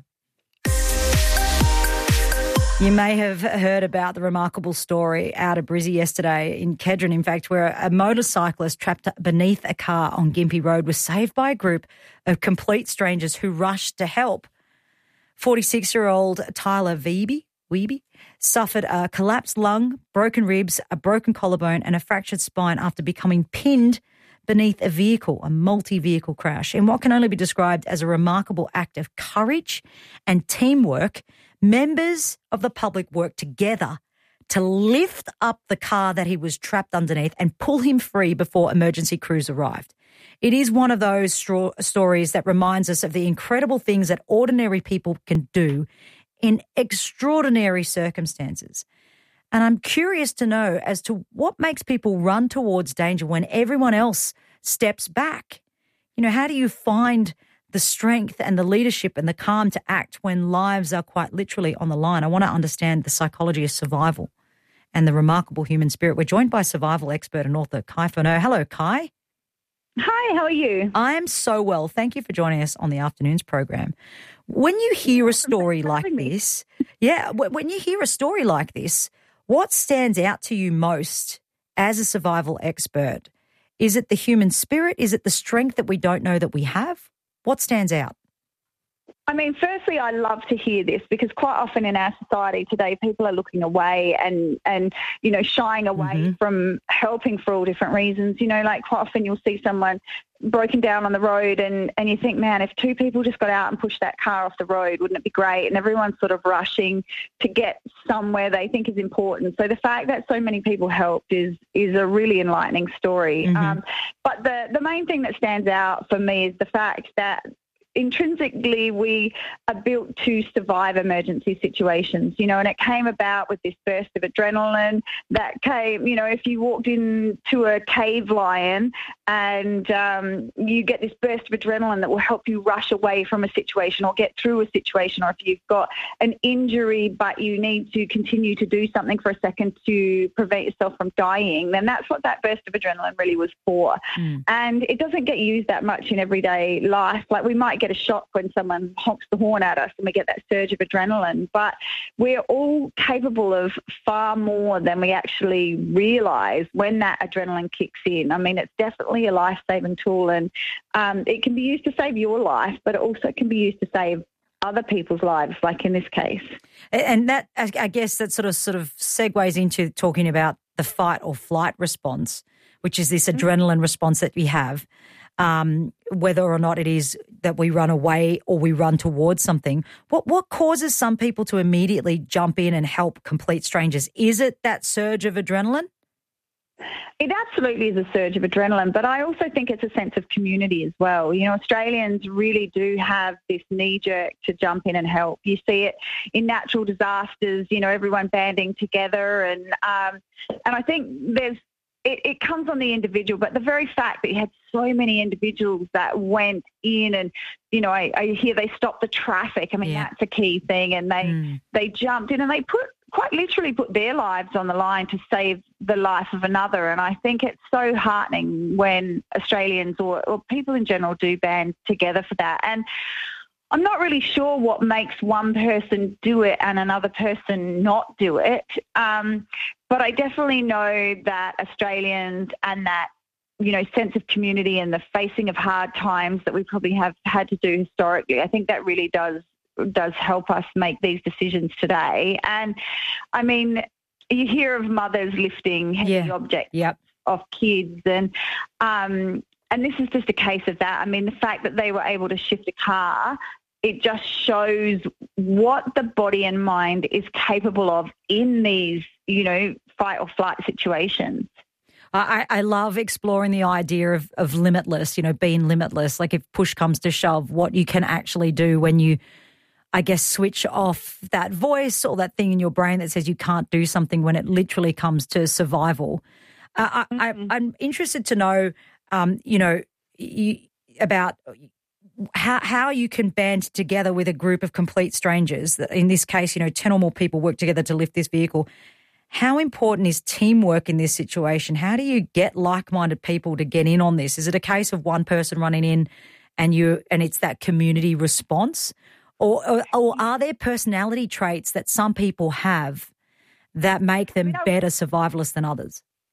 You may have heard about the remarkable story out of Brizzy yesterday in Kedron, in fact, where a motorcyclist trapped beneath a car on Gympie Road was saved by a group of complete strangers who rushed to help. 46-year-old Tyler Veeby Dweeby, suffered a collapsed lung, broken ribs, a broken collarbone and a fractured spine after becoming pinned beneath a vehicle, a multi-vehicle crash. In what can only be described as a remarkable act of courage and teamwork, members of the public worked together to lift up the car that he was trapped underneath and pull him free before emergency crews arrived. It is one of those stories that reminds us of the incredible things that ordinary people can do in extraordinary circumstances. And I'm curious to know as to what makes people run towards danger when everyone else steps back. You know, how do you find the strength and the leadership and the calm to act when lives are quite literally on the line? I want to understand the psychology of survival and the remarkable human spirit. We're joined by survival expert and author Kai Furneaux. Hello, Kai. Hi, how are you? I am so well. Thank you for joining us on the afternoons program. When you hear a story like this, when you hear a story like this, what stands out to you most as a survival expert? Is it the human spirit? Is it the strength that we don't know that we have? What stands out? I mean, firstly, I love to hear this because quite often in our society today, people are looking away and you know, shying away from helping for all different reasons. You know, like quite often you'll see someone broken down on the road and you think, man, if two people just got out and pushed that car off the road, wouldn't it be great? And everyone's sort of rushing to get somewhere they think is important. So the fact that so many people helped is a really enlightening story. But the main thing that stands out for me is the fact that intrinsically we are built to survive emergency situations, you know, and it came about with this burst of adrenaline that came, you know, if you walked into a cave lion and you get this burst of adrenaline that will help you rush away from a situation or get through a situation, or if you've got an injury but you need to continue to do something for a second to prevent yourself from dying, then that's what that burst of adrenaline really was for. And it doesn't get used that much in everyday life. Like we might get a shock when someone honks the horn at us and we get that surge of adrenaline, but we're all capable of far more than we actually realise when that adrenaline kicks in. I mean, it's definitely a life-saving tool, and it can be used to save your life, but it also can be used to save other people's lives, like in this case. And that, I guess, that sort of segues into talking about the fight or flight response, which is this adrenaline response that we have. Whether or not it is that we run away or we run towards something. What causes some people to immediately jump in and help complete strangers? Is it that surge of adrenaline? It absolutely is a surge of adrenaline, but I also think it's a sense of community as well. You know, Australians really do have this knee-jerk to jump in and help. You see it in natural disasters, you know, everyone banding together, and I think it comes on the individual, but the very fact that you had so many individuals that went in and, you know, I hear they stopped the traffic. I mean, that's a key thing. And they jumped in and they quite literally put their lives on the line to save the life of another. And I think it's so heartening when Australians or people in general do band together for that. And I'm not really sure what makes one person do it and another person not do it. But I definitely know that Australians and that, you know, sense of community and the facing of hard times that we probably have had to do historically, I think that really does help us make these decisions today. And, I mean, you hear of mothers lifting heavy objects off kids, and this is just a case of that. I mean, the fact that they were able to shift a car, it just shows what the body and mind is capable of in these, you know, fight or flight situations. I love exploring the idea of limitless, you know, being limitless. Like if push comes to shove, what you can actually do when you, I guess, switch off that voice or that thing in your brain that says you can't do something when it literally comes to survival. I'm interested to know, you know, about how you can band together with a group of complete strangers. In this case, you know, 10 or more people work together to lift this vehicle. How important is teamwork in this situation? How do you get like-minded people to get in on this? Is it a case of one person running in and it's that community response? Or are there personality traits that some people have that make them better survivalists than others?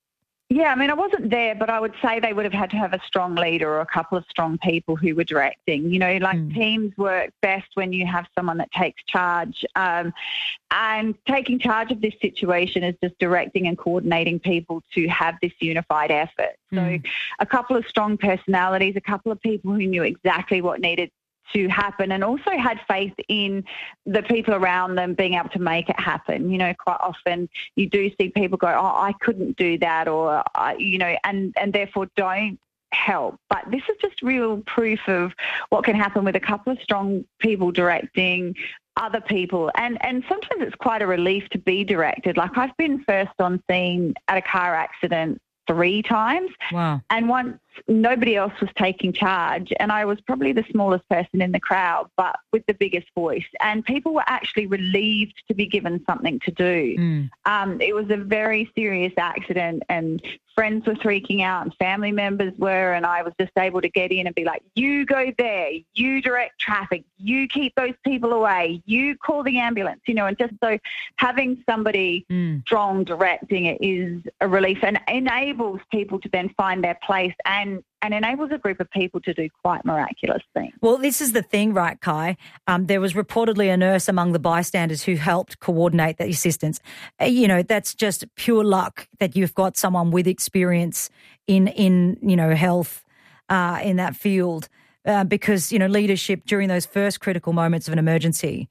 Yeah, I mean, I wasn't there, but I would say they would have had to have a strong leader or a couple of strong people who were directing. You know, like teams work best when you have someone that takes charge. And taking charge of this situation is just directing and coordinating people to have this unified effort. So a couple of strong personalities, a couple of people who knew exactly what needed to happen and also had faith in the people around them being able to make it happen. You know, quite often you do see people go, oh, I couldn't do that, or, you know, and therefore don't help. But this is just real proof of what can happen with a couple of strong people directing other people. And sometimes it's quite a relief to be directed. Like I've been first on scene at a car accident 3 times. Wow. And once nobody else was taking charge, and I was probably the smallest person in the crowd, but with the biggest voice. And people were actually relieved to be given something to do. It was a very serious accident, and friends were freaking out and family members were, and I was just able to get in and be like, you go there, you direct traffic, you keep those people away, you call the ambulance, you know, and just so having somebody strong directing it is a relief and enables people to then find their place and enables a group of people to do quite miraculous things. Well, this is the thing, right, Kai? There was reportedly a nurse among the bystanders who helped coordinate the assistance. You know, that's just pure luck that you've got someone with experience in you know, health in that field because, you know, leadership during those first critical moments of an emergency,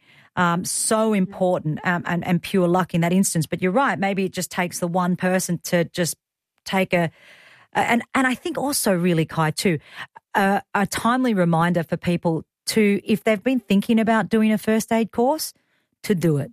so important and pure luck in that instance. But you're right, maybe it just takes the one person to just take and I think also really, Kai, too, a timely reminder for people to, if they've been thinking about doing a first aid course, to do it.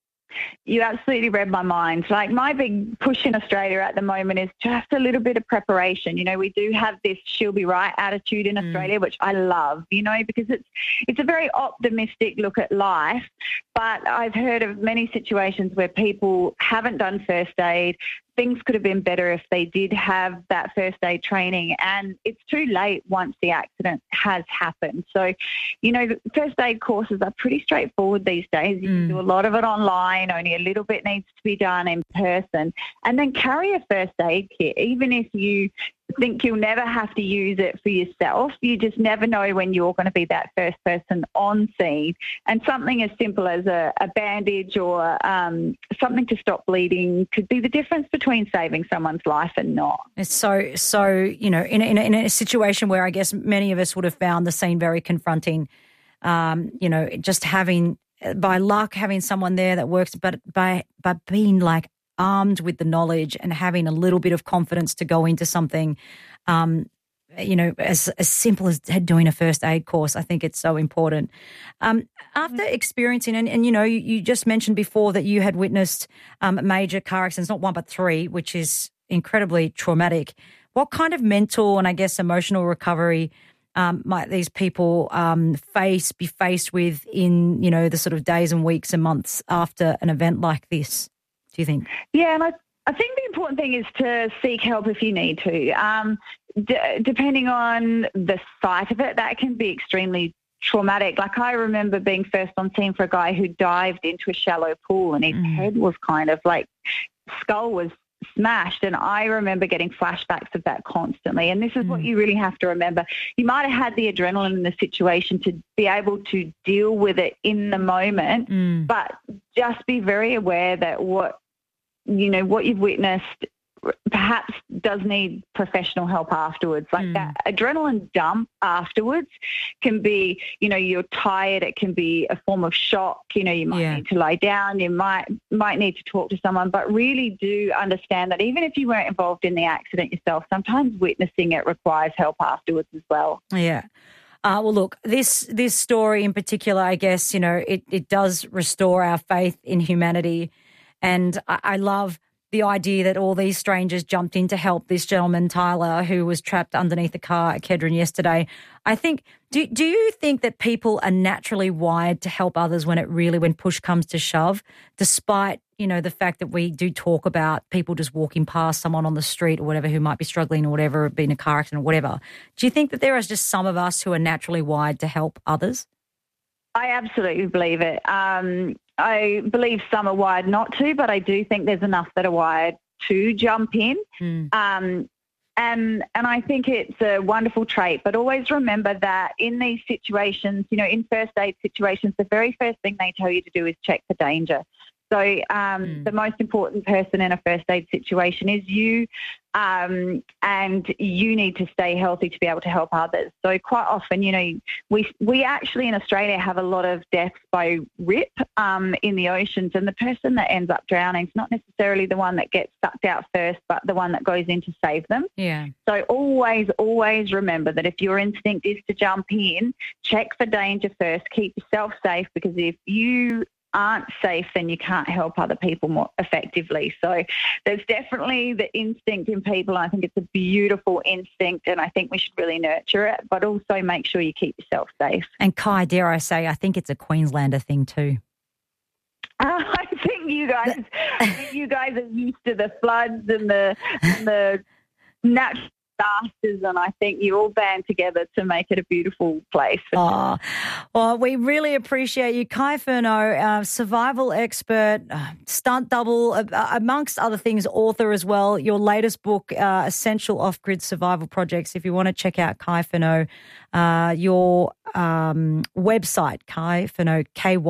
You absolutely read my mind. Like my big push in Australia at the moment is just a little bit of preparation. You know, we do have this she'll be right attitude in Australia, which I love, you know, because it's a very optimistic look at life. But I've heard of many situations where people haven't done first aid. Things could have been better if they did have that first aid training, and it's too late once the accident has happened. So, you know, first aid courses are pretty straightforward these days. You can do a lot of it online, only a little bit needs to be done in person, and then carry a first aid kit. Even if you think you'll never have to use it for yourself, you just never know when you're going to be that first person on scene. And something as simple as a bandage or something to stop bleeding could be the difference between saving someone's life and not. It's so you know, in a situation where I guess many of us would have found the scene very confronting, you know, just having, by luck, having someone there that works, but being like armed with the knowledge and having a little bit of confidence to go into something, you know, as simple as doing a first aid course. I think it's so important. After experiencing, and you know, you just mentioned before that you had witnessed major car accidents, not one but 3, which is incredibly traumatic. What kind of mental and I guess emotional recovery might these people be faced with in, you know, the sort of days and weeks and months after an event like this, do you think? Yeah, and I think the important thing is to seek help if you need to. Depending on the site of it, that can be extremely traumatic. Like I remember being first on scene for a guy who dived into a shallow pool and his head was kind of like, skull was smashed, and I remember getting flashbacks of that constantly. And this is what you really have to remember. You might have had the adrenaline in the situation to be able to deal with it in the moment, but just be very aware that what you've witnessed perhaps does need professional help afterwards. Like that adrenaline dump afterwards can be, you know, you're tired, it can be a form of shock, you know, you might need to lie down, you might need to talk to someone, but really do understand that even if you weren't involved in the accident yourself, sometimes witnessing it requires help afterwards as well. Yeah. Well, look, this story in particular, I guess, you know, it does restore our faith in humanity. And I love the idea that all these strangers jumped in to help this gentleman, Tyler, who was trapped underneath the car at Kedron yesterday. I think, do you think that people are naturally wired to help others when push comes to shove, despite, you know, the fact that we do talk about people just walking past someone on the street or whatever who might be struggling or whatever, being a car accident or whatever? Do you think that there is just some of us who are naturally wired to help others? I absolutely believe it. I believe some are wired not to, but I do think there's enough that are wired to jump in. And I think it's a wonderful trait, but always remember that in these situations, in first aid situations, the very first thing they tell you to do is check for danger. So the most important person in a first aid situation is you, and you need to stay healthy to be able to help others. So quite often, we actually in Australia have a lot of deaths by rip in the oceans, and the person that ends up drowning is not necessarily the one that gets sucked out first, but the one that goes in to save them. Yeah. So always remember that if your instinct is to jump in, check for danger first, keep yourself safe, because if you aren't safe, then you can't help other people more effectively. So there's definitely the instinct in people. I think it's a beautiful instinct, and I think we should really nurture it, but also make sure you keep yourself safe. And Kai, dare I say, I think it's a Queenslander thing too. I think you guys are used to the floods and the natural disasters, and I think you all band together to make it a beautiful place. Oh, well, we really appreciate you. Kai Furneaux, survival expert, stunt double, amongst other things, author as well. Your latest book, Essential Off-Grid Survival Projects. If you want to check out Kai Furneaux, your website, Kai Furneaux,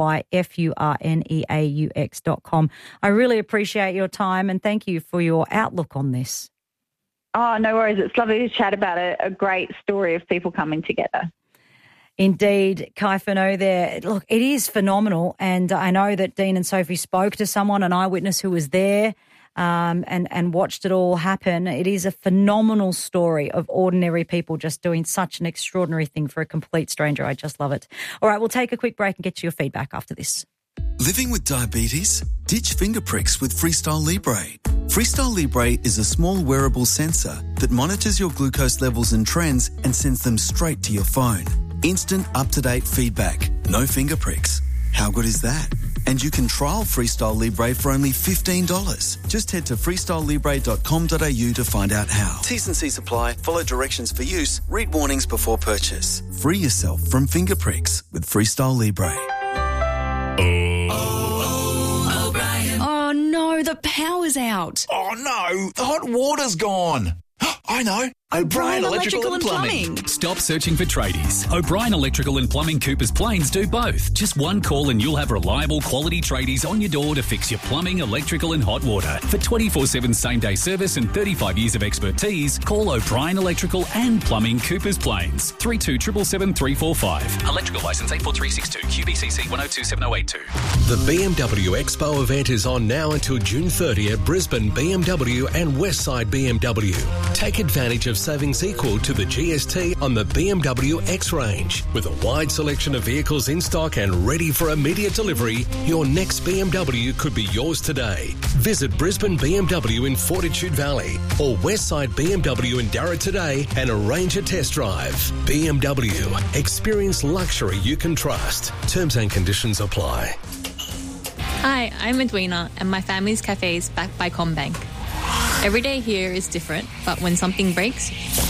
KYFURNEAUX.com. I really appreciate your time and thank you for your outlook on this. Oh, no worries. It's lovely to chat about a great story of people coming together. Indeed, Kai Furneaux there. Look, it is phenomenal, and I know that Dean and Sophie spoke to someone, an eyewitness who was there and watched it all happen. It is a phenomenal story of ordinary people just doing such an extraordinary thing for a complete stranger. I just love it. All right, we'll take a quick break and get to your feedback after this. Living with diabetes? Ditch finger pricks with Freestyle Libre. Freestyle Libre is a small wearable sensor that monitors your glucose levels and trends and sends them straight to your phone. Instant, up-to-date feedback. No finger pricks. How good is that? And you can trial Freestyle Libre for only $15. Just head to freestylelibre.com.au to find out how. T's and C's apply. Follow directions for use. Read warnings before purchase. Free yourself from finger pricks with Freestyle Libre. Oh no, the power's out. Oh no, the hot water's gone. I know. O'Brien Electrical and Plumbing. Stop searching for tradies. O'Brien Electrical and Plumbing Coopers Plains do both. Just one call and you'll have reliable quality tradies on your door to fix your plumbing, electrical and hot water. For 24/7 same-day service and 35 years of expertise, call O'Brien Electrical and Plumbing Coopers Plains. 3277 345. Electrical licence 84362 QBCC 102782. The BMW Expo event is on now until June 30 at Brisbane BMW and Westside BMW. Take advantage of savings equal to the GST on the BMW X range. With a wide selection of vehicles in stock and ready for immediate delivery, your next BMW could be yours today. Visit Brisbane BMW in Fortitude Valley or Westside BMW in Darra today and arrange a test drive. BMW. Experience luxury you can trust. Terms and conditions apply. Hi, I'm Edwina and my family's cafe is backed by CommBank. Every day here is different, but when something breaks,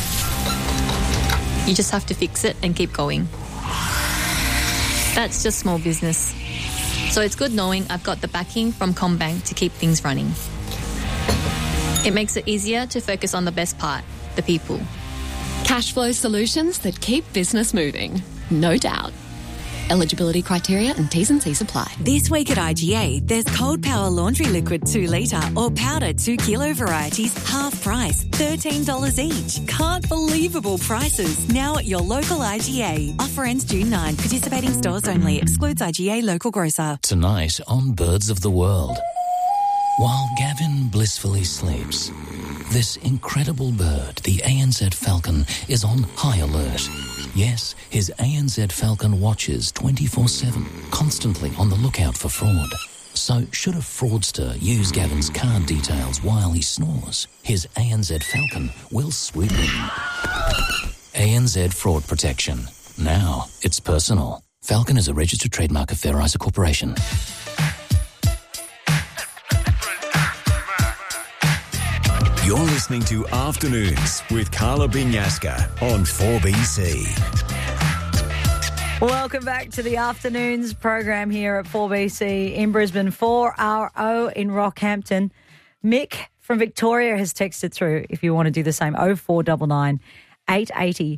you just have to fix it and keep going. That's just small business. So it's good knowing I've got the backing from CommBank to keep things running. It makes it easier to focus on the best part, the people. Cash flow solutions that keep business moving. No doubt. Eligibility criteria and T's and C's apply. This week at IGA, there's Cold Power Laundry Liquid 2 litre or powder 2 kilo varieties, half price, $13 each. Can't believable prices. Now at your local IGA. Offer ends June 9. Participating stores only. Excludes IGA local grocer. Tonight on Birds of the World. While Gavin blissfully sleeps, this incredible bird, the ANZ falcon, is on high alert. Yes, his ANZ Falcon watches 24/7, constantly on the lookout for fraud. So should a fraudster use Gavin's card details while he snores, his ANZ Falcon will swoop in. ANZ Fraud Protection. Now it's personal. Falcon is a registered trademark of Fair Isa Corporation. You're listening to Afternoons with Carla Binyaska on 4BC. Welcome back to the Afternoons program here at 4BC in Brisbane, 4RO in Rockhampton. Mick from Victoria has texted through if you want to do the same. 0499 880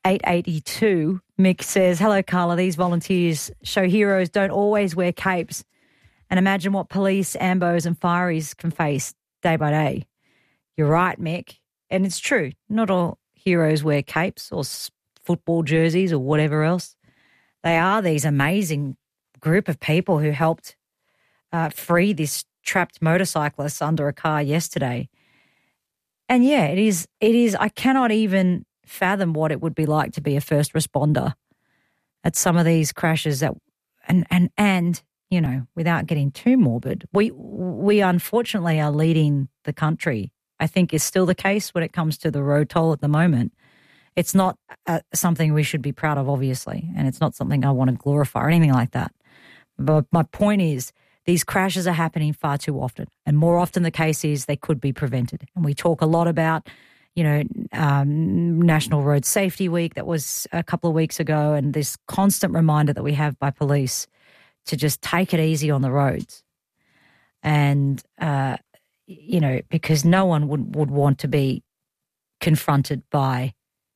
882. Mick says, hello, Carla. These volunteers show heroes don't always wear capes. And imagine what police, ambos and fireys can face day by day. You're right, Mick. And it's true. Not all heroes wear capes or football jerseys or whatever else. They are these amazing group of people who helped free this trapped motorcyclist under a car yesterday. And yeah, it is. I cannot even fathom what it would be like to be a first responder at some of these crashes that, and you know, without getting too morbid, we unfortunately are leading the country. I think is still the case when it comes to the road toll at the moment. It's not something we should be proud of, obviously, and it's not something I want to glorify or anything like that. But my point is, these crashes are happening far too often, and more often the case is they could be prevented. And we talk a lot about, you know, National Road Safety Week that was a couple of weeks ago, and this constant reminder that we have by police to just take it easy on the roads. And, you know, because no one would want to be confronted by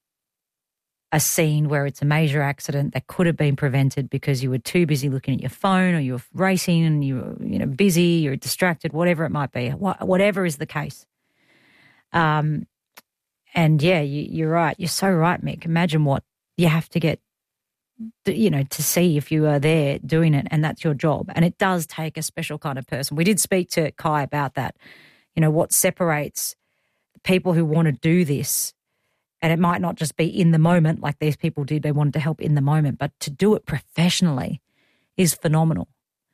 a scene where it's a major accident that could have been prevented because you were too busy looking at your phone, or you were racing and you were, you know, busy, you're distracted, whatever it might be, whatever is the case. And yeah, you're right. You're so right, Mick. Imagine what you have to get, you know, to see if you are there doing it, and that's your job. And it does take a special kind of person. We did speak to Kai about that, you know, what separates people who want to do this. And it might not just be in the moment like these people did. They wanted to help in the moment, but to do it professionally is phenomenal.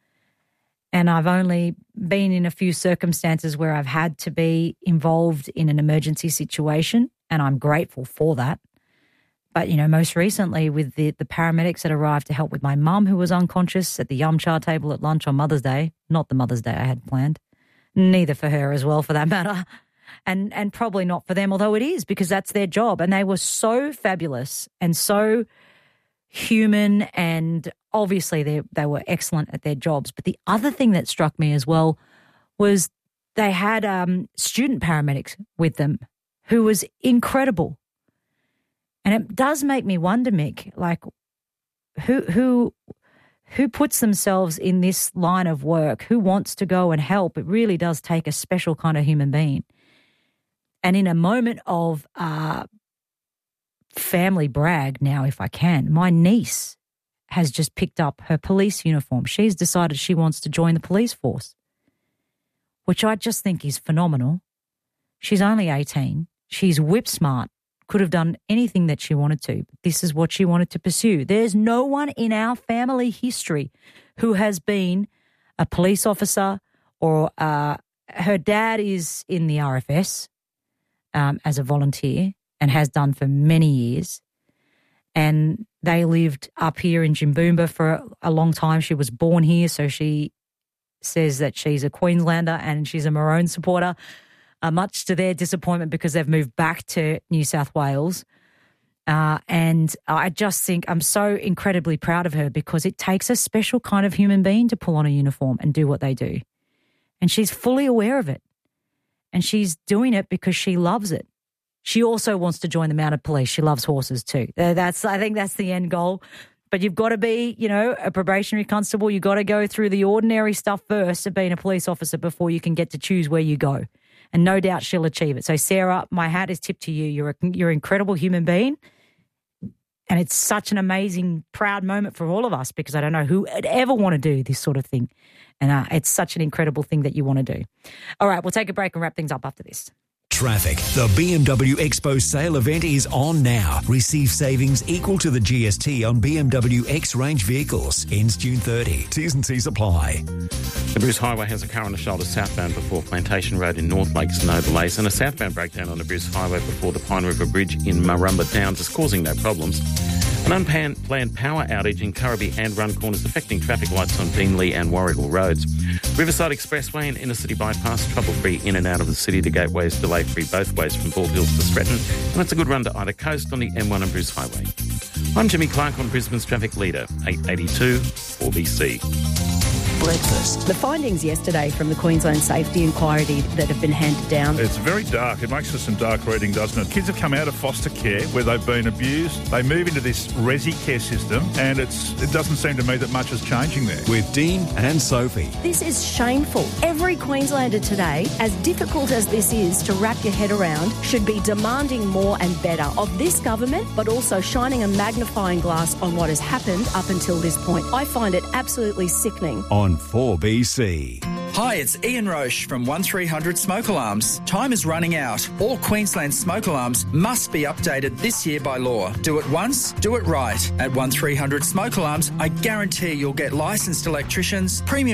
And I've only been in a few circumstances where I've had to be involved in an emergency situation, and I'm grateful for that. But, you know, most recently with the paramedics that arrived to help with my mum who was unconscious at the Yum Cha table at lunch on Mother's Day, not the Mother's Day I had planned, neither for her as well for that matter. And probably not for them, although it is, because that's their job. And they were so fabulous and so human, and obviously they were excellent at their jobs. But the other thing that struck me as well was they had student paramedics with them who was incredible. And it does make me wonder, Mick, like who puts themselves in this line of work, who wants to go and help. It really does take a special kind of human being. And in a moment of family brag now, if I can, my niece has just picked up her police uniform. She's decided she wants to join the police force, which I just think is phenomenal. She's only 18. She's whip smart, could have done anything that she wanted to. But this is what she wanted to pursue. There's no one in our family history who has been a police officer, or her dad is in the RFS, as a volunteer, and has done for many years. And they lived up here in Jimboomba for a long time. She was born here, so she says that she's a Queenslander and she's a Maroon supporter, much to their disappointment because they've moved back to New South Wales. And I just think I'm so incredibly proud of her, because it takes a special kind of human being to pull on a uniform and do what they do. And she's fully aware of it. And she's doing it because she loves it. She also wants to join the mounted police. She loves horses too. I think that's the end goal. But you've got to be, you know, a probationary constable. You've got to go through the ordinary stuff first of being a police officer before you can get to choose where you go. And no doubt she'll achieve it. So, Sarah, my hat is tipped to you. You're an incredible human being. And it's such an amazing, proud moment for all of us, because I don't know who would ever want to do this sort of thing. And it's such an incredible thing that you want to do. All right, we'll take a break and wrap things up after this. Traffic. The BMW Expo sale event is on now. Receive savings equal to the GST on BMW X-Range vehicles. Ends June 30. T's and C's apply. The Bruce Highway has a car on the shoulder southbound before Plantation Road in North Lakes, no delays, and a southbound breakdown on the Bruce Highway before the Pine River Bridge in Murrumba Downs is causing no problems. An unplanned power outage in Currabee and Run Corners affecting traffic lights on Beenleigh and Warrigal Roads. Riverside Expressway and Inner City Bypass, trouble-free in and out of the city. The gateways delay-free both ways from Bald Hills to Stretton, and it's a good run to either coast on the M1 and Bruce Highway. I'm Jimmy Clark on Brisbane's traffic leader, 882 4BC. breakfast. The findings yesterday from the Queensland Safety Inquiry that have been handed down. It's very dark. It makes for some dark reading, doesn't it? Kids have come out of foster care where they've been abused. They move into this resi care system, and it doesn't seem to me that much is changing there. With Dean and Sophie. This is shameful. Every Queenslander today, as difficult as this is to wrap your head around, should be demanding more and better of this government, but also shining a magnifying glass on what has happened up until this point. I find it absolutely sickening. On 4BC. Hi, it's Ian Roche from 1300 Smoke Alarms. Time is running out. All Queensland smoke alarms must be updated this year by law. Do it once, do it right. At 1300 Smoke Alarms, I guarantee you'll get licensed electricians, premium